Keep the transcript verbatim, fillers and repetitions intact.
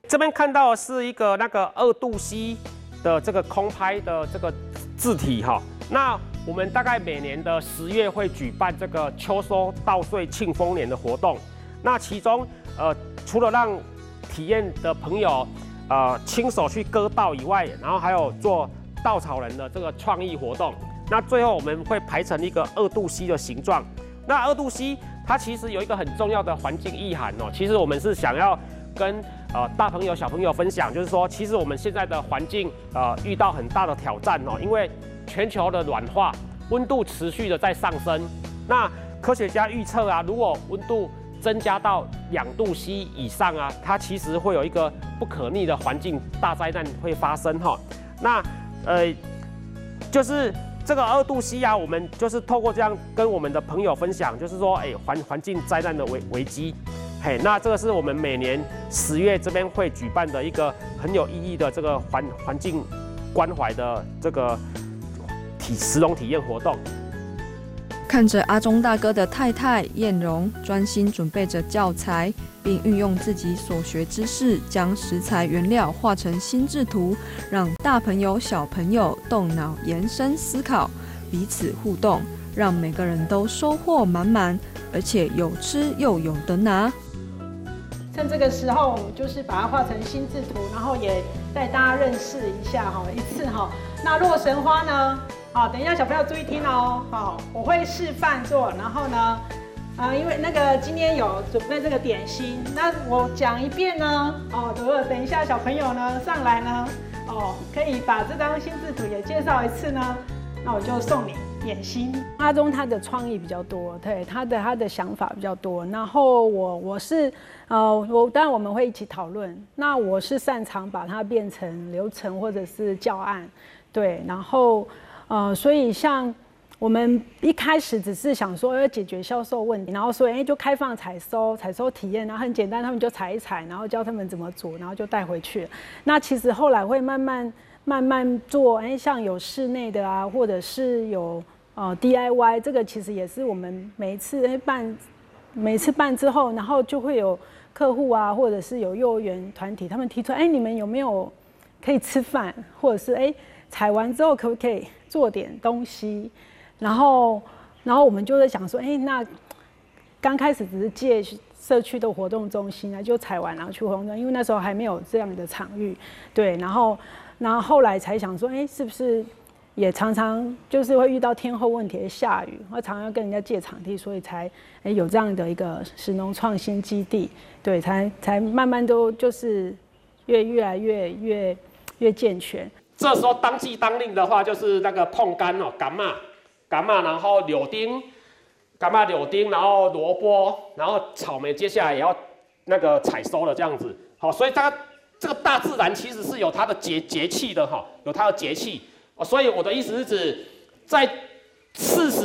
这边看到的是一个那个二度 C 的这个空拍的这个字体哈。那我们大概每年的十月会举办这个秋收稻穗庆丰年的活动。那其中呃，除了让体验的朋友呃亲手去割稻以外，然后还有做稻草人的这个创意活动。那最后我们会排成一个二度 C 的形状。那二度 C 它其实有一个很重要的环境意涵哦。其实我们是想要跟呃大朋友小朋友分享，就是说，其实我们现在的环境呃遇到很大的挑战哦，因为全球的暖化，温度持续的在上升。那科学家预测啊，如果温度增加到两度 C 以上啊，它其实会有一个不可逆的环境大灾难会发生哈。那呃，就是这个二度 C 啊，我们就是透过这样跟我们的朋友分享，就是说，哎，环环境灾难的危危机，嘿，那这个是我们每年十月这边会举办的一个很有意义的这个环环境关怀的这个体实农体验活动。 看着阿忠大哥的太太燕蓉专心准备着教材，并运用自己所学知识，将食材原料画成心智图，让大朋友小朋友动脑延伸思考，彼此互动，让每个人都收获满满，而且有吃又有得拿。 趁这个时候，我们就是把它画成心智图，然后也带大家认识一下哈，一次哈。那洛神花呢？好，等一下小朋友注意听哦。好，我会示范做，然后呢，呃，因为那个今天有准备这个点心，那我讲一遍呢。哦，如果等一下小朋友呢上来呢，哦，可以把这张心智图也介绍一次呢，那我就送你点心。阿忠他的创意比较多，对他的他的想法比较多，然后我我是呃我当然我们会一起讨论，那我是擅长把它变成流程或者是教案，对，然后呃所以像我们一开始只是想说要解决销售问题，然后所以哎就开放采收，采收体验，然后很简单，他们就采一采，然后教他们怎么煮，然后就带回去。那其实后来会慢慢慢慢做，哎，像有室内的啊，或者是有呃 D I Y， 这个其实也是我们每一次哎办，每次办之后，然后就会有客户啊，或者是有幼儿园团体，他们提出，哎，你们有没有可以吃饭，或者是哎采完之后可不可以做点东西？然后，然后我们就在想说，哎，那刚开始只是借社区的活动中心啊，就采完然后去活动中心，因为那时候还没有这样的场域，对，然后，然后后来才想说，哎，是不是也常常就是会遇到天候问题，下雨，或常常要跟人家借场地，所以才哎有这样的一个食农创新基地，对，才才慢慢都就是越越来越越越健全。 这时候当季当令的话，就是那个碰柑哦，柑嘛。柑嘛，然后柳丁，柑嘛柳丁，然后萝卜，然后草莓，接下来也要那个采收了，这样子。好，所以它这个大自然其实是有它的节节气的哈，有它的节气。所以我的意思是指在适时